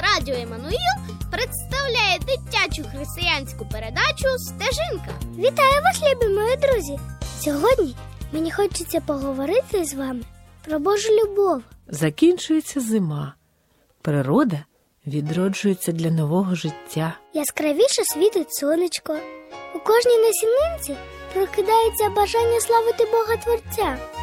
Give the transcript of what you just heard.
Радіо Еммануїл представляє дитячу християнську передачу «Стежинка». Вітаю вас, любі мої друзі! Сьогодні мені хочеться поговорити з вами про Божу любов. Закінчується зима. Природа відроджується для нового життя. Яскравіше світить сонечко. У кожній насінинці прокидається бажання славити Бога Творця.